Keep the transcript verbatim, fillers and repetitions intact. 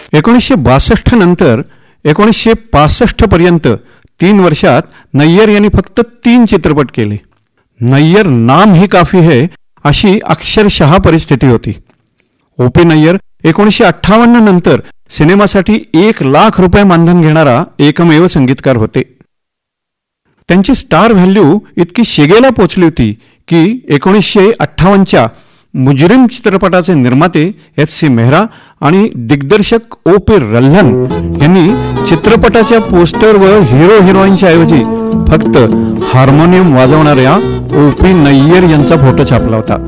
एकोणीसशे बासष्ट नंतर एकोणीसशे पासष्ट पर्यंत तीन वर्षात नय्यर यांनी फक्त तीन चित्रपट केले. नय्यर नाम ही काफी है अशी अक्षरशः परिस्थिती होती. ओ पी नय्यर एकोणीसशे अठ्ठावन्न नंतर सिनेमासाठी एक लाख रुपये मानधन घेणारा एकमेव संगीतकार होते. त्यांची स्टार व्हॅल्यू इतकी शिगेला पोचली होती की एकोणीसशे अठ्ठावन्नच्या मुजरिम चित्रपटाचे निर्माते एफ सी मेहरा आणि दिग्दर्शक ओ पी रल्हन यांनी चित्रपटाच्या पोस्टरवर हिरो हिरोईनच्या ऐवजी फक्त हार्मोनियम वाजवणाऱ्या ओ पी नय्यर यांचा फोटो छापला होता.